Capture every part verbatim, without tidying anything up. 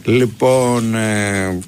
Λοιπόν, ε,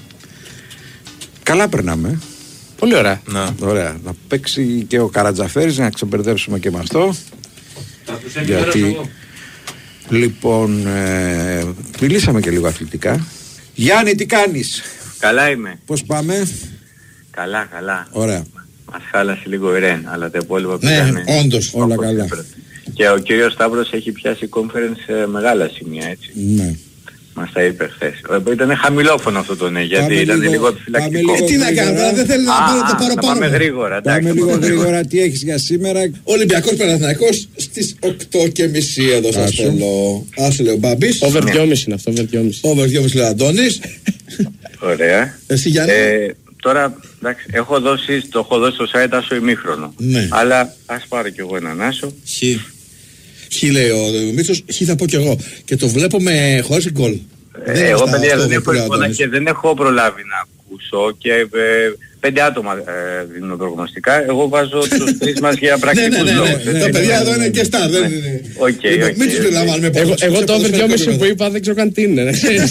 καλά περνάμε. Πολύ ωραία. Να. Ωραία. Να παίξει και ο Καρατζαφέρης, να ξεμπερδέψουμε και με αυτό. Γιατί, λοιπόν, ε, μιλήσαμε και λίγο αθλητικά. Γιάννη, τι κάνεις? Καλά είμαι. Πώς πάμε? Καλά, καλά. Ωραία. Μας χάλασε λίγο η Ρεν, αλλά τα υπόλοιπα ναι, πήγανε. όντως, όλα καλά. Και ο κύριος Σταύρος έχει πιάσει conference σε μεγάλα σημεία, έτσι. Ναι. Μας τα είπε χθες. Ήταν χαμηλόφωνο αυτό το ναι, γιατί πάμε ήταν λίγο, λίγο επιφυλακτικό. Ε, τι να κάνω, δεν θέλει να πάρω το παραπάνω. Να πάμε γρήγορα, εντάξει. Πάμε λίγο γρήγορα, τι έχεις για σήμερα? Ολυμπιακός Παναθηναϊκός στις οκτώ και μισή εδώ σας θέλω. Άσου λέει ο Μπάμπης. Over δυόμισι είναι αυτό, over δυόμισι. Over δυόμισι λέει ο Αντώνης. Ωραία. Εσύ Γιάννη? Ε, τώρα, εντάξει, έχω δώσει, το έχω δώσει στο site Άσο ημίχρονο. Ναι. Αλλά ας πάρω κι εγώ έναν Άσο. Χ. Χ λέει ο Μίτσος, Χ θα πω κι εγώ. Και το βλέπω με χωρίς γκολ. Ε, εγώ παιδιά δεν έχω εικόνα και δεν έχω προλάβει να ακούσω και ε, πέντε άτομα ε, δίνουν προγνωστικά. Εγώ βάζω τους τρεις μας για πρακτικούς λόγους. Τα παιδιά εδώ είναι και στάρ, δεν είναι. Μην τους περιλαμβάνουμε. Εγώ το over δυόμισι που είπα δεν ξέρω καν τι είναι.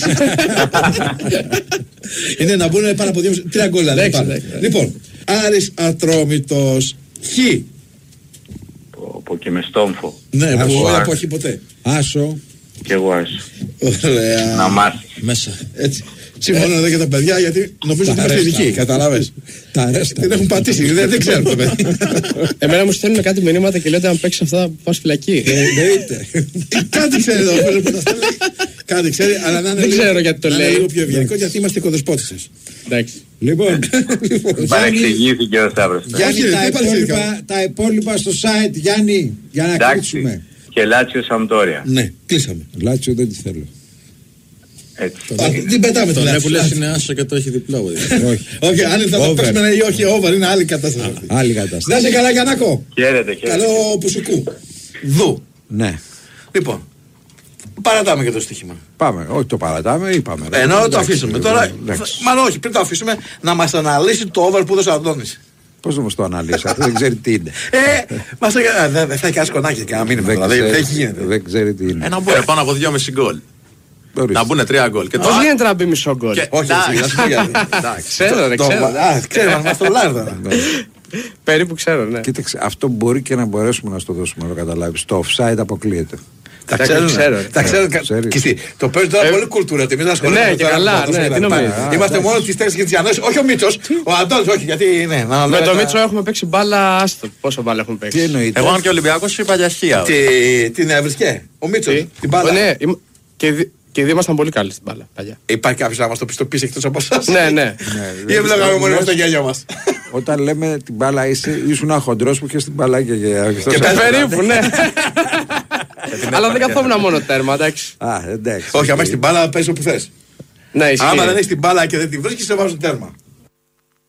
Είναι να μπουν πάνω από δύο, τρία γκολ. Λοιπόν, Άρης Ατρόμητος, Χ. Από και με στόμφο. Ναι, που δεν από Χ ποτέ. Άσο. Και εγώ Άσο. Ωραία. Να μάθεις. Μέσα. Έτσι. Συμφωνώ εδώ και τα παιδιά γιατί νομίζω ότι είμαστε ειδικοί, καταλάβες. Τα αρέστα. Δεν έχουν πατήσει, δεν ξέρουν το παιδί. Εμένα μου στέλνουν κάτι μηνύματα και λέτε αν παίξεις αυτά θα πας φυλακή. Εννοείται. Κάτι ξέρει εδώ ο που τα στέλνει. Κάτι ξέρει, αλλά να είναι λίγο πιο ευγενικό γιατί είμαστε οικοδεσπότησες. Εντάξει. Λοιπόν, παρεξηγήθηκε ο Σταύρος. Γιάννη, τα υπόλοιπα στο site, Γιάννη, για να κλείσουμε. Και Λάτσιο Σαμπτόρια. Ναι, κλείσαμε. Λάτσιο δεν τη θέλω. Έτσι. Δεν πετάμε τον Λάτσιο. Το Νέπουλες είναι άσο και το έχει διπλό. Όχι, αν θα το παίξουμε ή όχι, over είναι άλλη κατάσταση. Άλλη κατάσταση. Να είσαι καλά Γιαννάκο. Χαίρετε, χαίρετε. Καλό πουσουκού. Δου. Ναι. Λοιπόν, παρατάμε και το στοίχημα. Πάμε, όχι το παρατάμε ή πάμε. Ενώ το αφήσουμε τώρα, μάλλον όχι, πριν το αφήσουμε να μας αναλύσει το over που δώσε ο Αντώνης. Πώς να μας το αναλύσει, αυτό δεν ξέρει τι είναι. Ε, μας δεν θα έχει κάνει σκονάκι και να μείνει με δεν γίνεται. Δεν ξέρει τι είναι. Ένα μπορεί πάνω από δυόμισι γκολ. Να μπουν τρία γκολ. Πώς γίνεται να μπει μισό γκολ? Όχι, ξέρω, δεν ξέρω. Ξέρω, μας το λάρδα. Περίπου ξέρω, ναι. Κοίταξε, αυτό μπορεί και να μπορέσουμε να στο δώσουμε, να το καταλάβεις. Το offside αποκλείεται. Τα ξέρω, τα ξέρω. Το παίζει τώρα πολύ κουλτούρα. Εμείς να ασχολούμαστε. Ναι, και καλά, ναι, τι νομίζεις. Είμαστε μόνο τις τέσσερις και τις Γιαννές. Όχι ο Μίτσος, ο Αντώνης, όχι, γιατί ναι. Με το Μίτσο έχουμε παίξει μπάλα, άστο. Πόσο μπάλα έχουμε παίξει? Τι εννοείται? Εγώ και ο Ολυμπιακός είπα για χία. Την έβρισκε, ο Μίτσος, την μπάλα. Ναι, και οι δύο ήμασταν πολύ καλοί στην μπάλα. Υπάρχει κάποιος να μας το πιστοποιήσει εκτός από εσάς? Ναι, ναι. Ή έβλεπαμε μόνο στα γέλια μας? Όταν λέμε την μπάλα είσαι, ήσουν ένα χοντρός που είχες την μπάλα και και περίπου, ναι. Αλλά δεν καθόμουν μόνο τέρμα, εντάξει. Α, εντάξει. Όχι, άμα έχεις την μπάλα παίζεις όπου θες. Ναι, ισχύει. Άμα δεν έχεις την μπάλα και δεν την βρίσκεις, σε βάζουν τέρμα.